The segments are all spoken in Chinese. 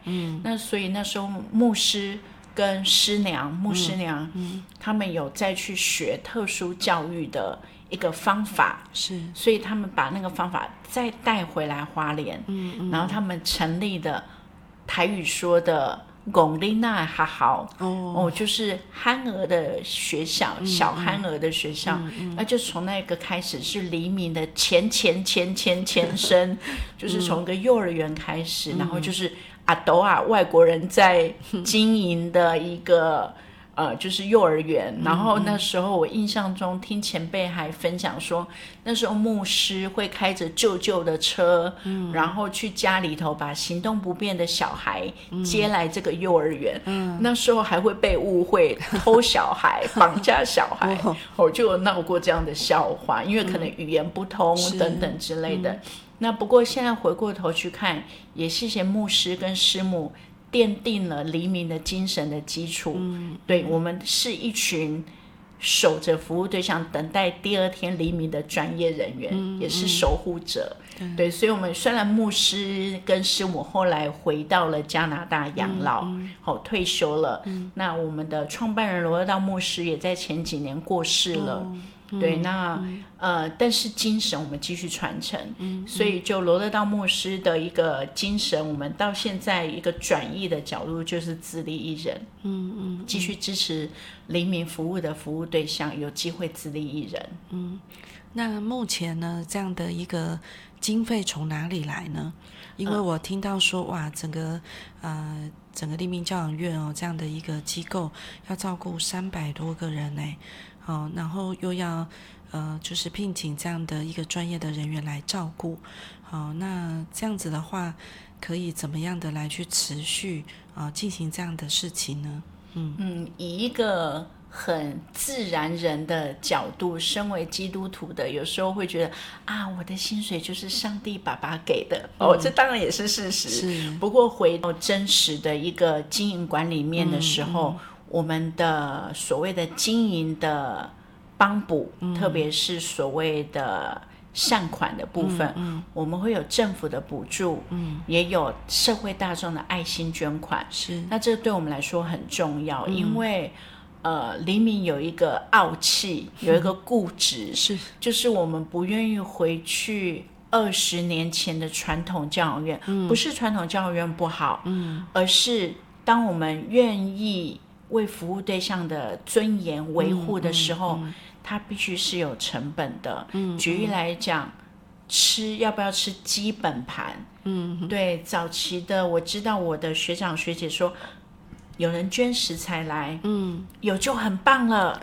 那所以那时候牧师跟牧师娘他们有再去学特殊教育的一个方法， 是， 所以他们把那个方法再带回来花莲，然后他们成立的台语说的龚丽娜哈好就是憨儿的学校，小憨儿的学校，那就从那个开始是黎明的前身，就是从一个幼儿园开始，然后就是阿斗外国人在经营的一个就是幼儿园。然后那时候我印象中听前辈还分享说，那时候牧师会开着旧的车，然后去家里头把行动不便的小孩接来这个幼儿园，那时候还会被误会偷小孩绑架小孩，我就有闹过这样的笑话，因为可能语言不通等等之类的。那不过现在回过头去看，也谢谢牧师跟师母奠定了黎明的精神的基础，对，我们是一群守着服务对象等待第二天黎明的专业人员，也是守护者，对，所以我们虽然牧师跟师母后来回到了加拿大养老，退休了，那我们的创办人罗二道牧师也在前几年过世了，对，那但是精神我们继续传承，所以就罗乐道牧师的一个精神，我们到现在一个转译的角度就是自立一人，继续支持黎明服务的服务对象有机会自立一人。 那目前呢，这样的一个经费从哪里来呢？因为我听到说，哇，整个黎明教养院这样的一个机构要照顾300多个人然后又要就是聘请这样的一个专业的人员来照顾，那这样子的话，可以怎么样的来去持续进行这样的事情呢？ 以一个很自然人的角度，身为基督徒的，有时候会觉得我的薪水就是上帝爸爸给的，这当然也是事实。不过回到真实的一个经营管理面的时候，我们的所谓的经营的帮补，特别是所谓的善款的部分，我们会有政府的补助，也有社会大众的爱心捐款，那这对我们来说很重要，因为黎明有一个傲气，有一个固执，就是我们不愿意回去20年前的传统教养院，不是传统教养院不好，而是当我们愿意为服务对象的尊严维护的时候，它必须是有成本的。举例来讲，要不要吃基本盘？对，早期的我知道我的学长学姐说，有人捐食材来，有就很棒了。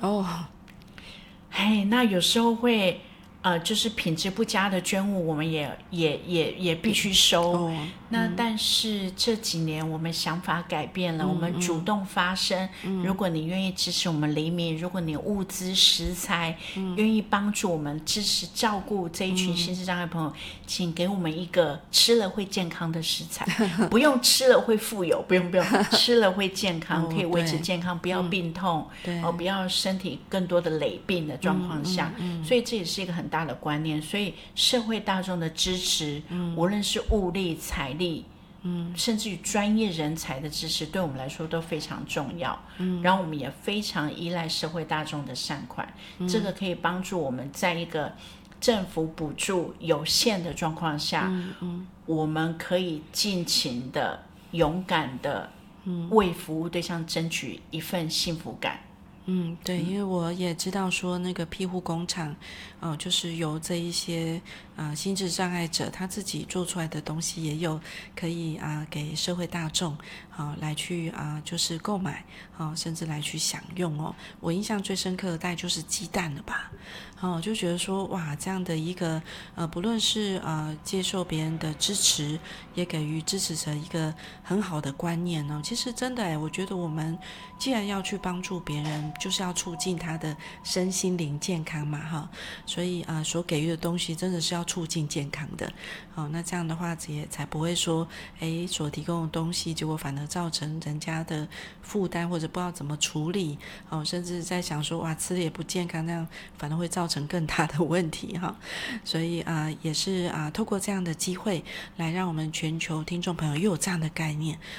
那有时候会就是品质不佳的捐物，我们也必须收。那但是这几年我们想法改变了，我们主动发声。如果你愿意支持我们黎明，如果你物资食材愿意帮助我们支持照顾这一群心智障碍朋友，请给我们一个吃了会健康的食材，不用吃了会富有，不用吃了会健康，可以维持健康，不要病痛，不要身体更多的累病的状况下，所以这也是一个很大的观念。所以社会大众的支持，无论是物力财力，甚至于专业人才的支持，对我们来说都非常重要。然后我们也非常依赖社会大众的善款，这个可以帮助我们在一个政府补助有限的状况下，我们可以尽情的勇敢的为服务对象争取一份幸福感。 对，因为我也知道说那个庇护工厂，就是由这一些心智障碍者他自己做出来的东西，也有可以给社会大众来去就是购买甚至来去享用我印象最深刻的大概就是鸡蛋了吧，就觉得说哇，这样的一个不论是接受别人的支持，也给予支持者一个很好的观念其实真的我觉得我们既然要去帮助别人，就是要促进他的身心灵健康嘛所以所给予的东西真的是要促进健康的那这样的话也才不会说所提供的东西结果反而造成人家的负担，或者不知道怎么处理甚至在想说哇，吃的也不健康，那样反而会造成更大的问题所以也是透过这样的机会来让我们全球听众朋友又有这样的概念